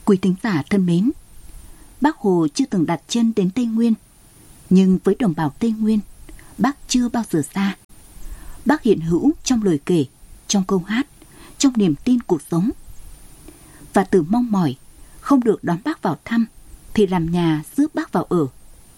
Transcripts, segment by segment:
Quý thính giả thân mến, Bác Hồ chưa từng đặt chân đến Tây Nguyên, nhưng với đồng bào Tây Nguyên, Bác chưa bao giờ xa. Bác hiện hữu trong lời kể, trong câu hát, trong niềm tin cuộc sống. Và từ mong mỏi không được đón Bác vào thăm thì làm nhà rước Bác vào ở.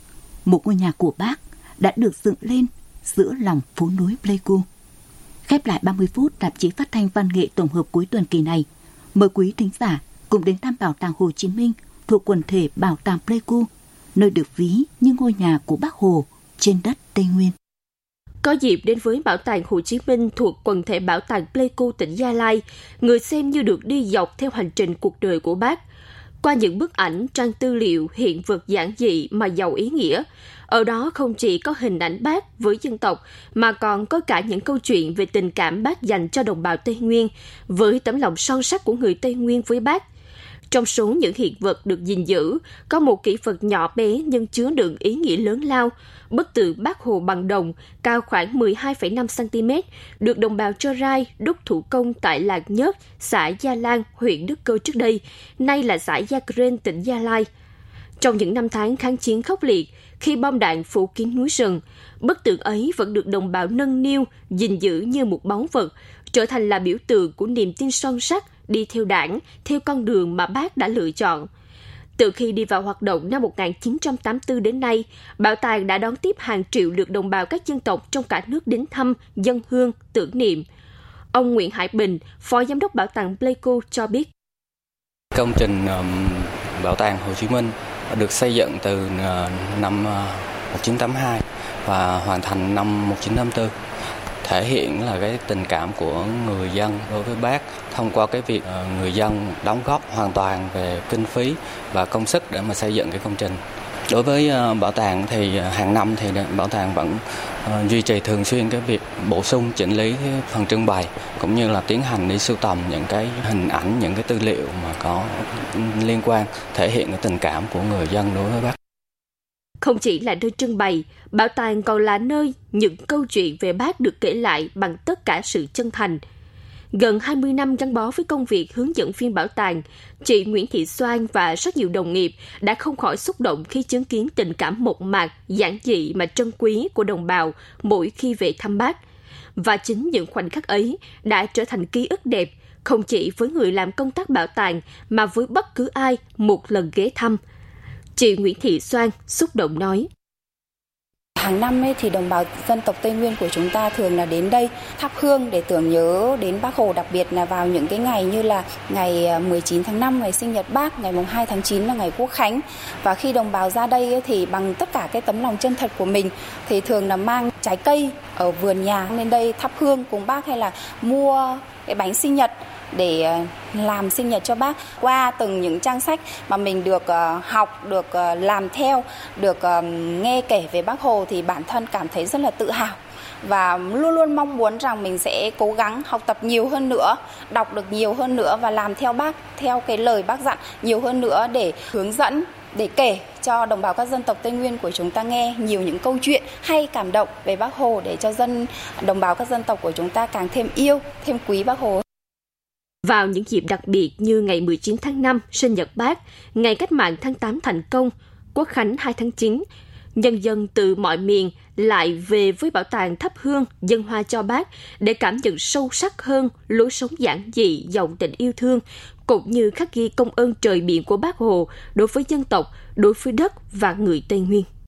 Một ngôi nhà của Bác đã được dựng lên giữa lòng phố núi Pleiku. Khép lại 30 phút tạp chí phát thanh văn nghệ tổng hợp cuối tuần kỳ này, mời quý thính giả cùng đến thăm Bảo tàng Hồ Chí Minh thuộc quần thể Bảo tàng Pleiku, nơi được ví như ngôi nhà của Bác Hồ trên đất Tây Nguyên. Có dịp đến với Bảo tàng Hồ Chí Minh thuộc quần thể Bảo tàng Pleiku tỉnh Gia Lai, người xem như được đi dọc theo hành trình cuộc đời của Bác. Qua những bức ảnh, trang tư liệu, hiện vật giản dị mà giàu ý nghĩa, ở đó không chỉ có hình ảnh Bác với dân tộc, mà còn có cả những câu chuyện về tình cảm Bác dành cho đồng bào Tây Nguyên, với tấm lòng son sắt của người Tây Nguyên với Bác. Trong số những hiện vật được gìn giữ, có một kỷ vật nhỏ bé nhưng chứa đựng ý nghĩa lớn lao. Bức tượng Bác Hồ bằng đồng, cao khoảng 12,5 cm, được đồng bào Chơ Rai đúc thủ công tại làng Nhớt, xã Gia Lan, huyện Đức Cơ trước đây, nay là xã Gia Crên, tỉnh Gia Lai. Trong những năm tháng kháng chiến khốc liệt, khi bom đạn phủ kín núi rừng, bức tượng ấy vẫn được đồng bào nâng niu, gìn giữ như một báu vật, trở thành là biểu tượng của niềm tin son sắt đi theo Đảng, theo con đường mà Bác đã lựa chọn. Từ khi đi vào hoạt động năm 1984 đến nay, bảo tàng đã đón tiếp hàng triệu lượt đồng bào các dân tộc trong cả nước đến thăm, dâng hương, tưởng niệm. Ông Nguyễn Hải Bình, Phó Giám đốc Bảo tàng Pleiku cho biết. Công trình Bảo tàng Hồ Chí Minh được xây dựng từ năm 1982 và hoàn thành năm 1954. Thể hiện là cái tình cảm của người dân đối với Bác thông qua cái việc người dân đóng góp hoàn toàn về kinh phí và công sức để mà xây dựng cái công trình. Đối với bảo tàng thì hàng năm thì bảo tàng vẫn duy trì thường xuyên cái việc bổ sung chỉnh lý cái phần trưng bày cũng như là tiến hành đi sưu tầm những cái hình ảnh, những cái tư liệu mà có liên quan thể hiện cái tình cảm của người dân đối với Bác. Không chỉ là nơi trưng bày, bảo tàng còn là nơi những câu chuyện về Bác được kể lại bằng tất cả sự chân thành. Gần 20 năm gắn bó với công việc hướng dẫn viên bảo tàng, chị Nguyễn Thị Soan và rất nhiều đồng nghiệp đã không khỏi xúc động khi chứng kiến tình cảm mộc mạc, giản dị mà trân quý của đồng bào mỗi khi về thăm Bác. Và chính những khoảnh khắc ấy đã trở thành ký ức đẹp, không chỉ với người làm công tác bảo tàng mà với bất cứ ai một lần ghé thăm. Chị Nguyễn Thị Soan xúc động nói. Hàng năm thì đồng bào dân tộc Tây Nguyên của chúng ta thường là đến đây thắp hương để tưởng nhớ đến Bác Hồ, đặc biệt là vào những cái ngày như là ngày 19 tháng 5, ngày sinh nhật Bác, ngày 2 tháng 9 là ngày Quốc khánh. Và khi đồng bào ra đây thì bằng tất cả cái tấm lòng chân thật của mình thì thường là mang trái cây ở vườn nhà lên đây thắp hương cùng Bác, hay là mua cái bánh sinh nhật để làm sinh nhật cho Bác. Qua từng những trang sách mà mình được học, được làm theo, được nghe kể về Bác Hồ thì bản thân cảm thấy rất là tự hào và luôn luôn mong muốn rằng mình sẽ cố gắng học tập nhiều hơn nữa, đọc được nhiều hơn nữa và làm theo Bác, theo cái lời Bác dặn nhiều hơn nữa để hướng dẫn, để kể cho đồng bào các dân tộc Tây Nguyên của chúng ta nghe nhiều những câu chuyện hay cảm động về Bác Hồ để cho đồng bào các dân tộc của chúng ta càng thêm yêu, thêm quý Bác Hồ. Vào những dịp đặc biệt như ngày 19 tháng 5, sinh nhật Bác, ngày Cách mạng tháng 8 thành công, Quốc khánh 2 tháng 9, nhân dân từ mọi miền lại về với bảo tàng thắp hương, dâng hoa cho Bác để cảm nhận sâu sắc hơn lối sống giản dị, giàu tình yêu thương, cũng như khắc ghi công ơn trời biển của Bác Hồ đối với dân tộc, đối với đất và người Tây Nguyên.